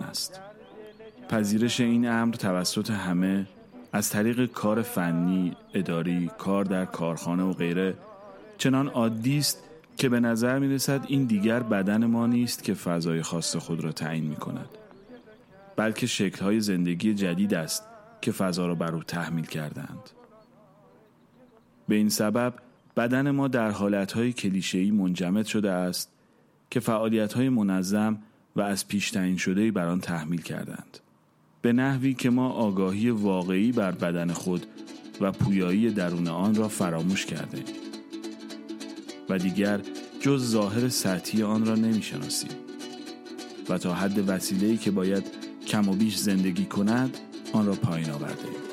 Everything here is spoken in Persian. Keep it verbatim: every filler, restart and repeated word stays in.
است. پذیرش این امر توسط همه از طریق کار فنی، اداری، کار در کارخانه و غیره چنان عادی است که به نظر می رسد این دیگر بدن ما نیست که فضای خاص خود را تعیین می کند، بلکه شکل‌های زندگی جدید است که فضا را بر او تحمیل کردند. به این سبب بدن ما در حالتهای کلیشه‌ای منجمد شده است که فعالیت‌های منظم و از پیش تعیین شده‌ای بر آن تحمیل کردند، به نحوی که ما آگاهی واقعی بر بدن خود و پویایی درون آن را فراموش کرده و دیگر جز ظاهر سطحی آن را نمی‌شناسیم و تا حد وسیله‌ای که باید کم و بیش زندگی کند آن را پایین آورده.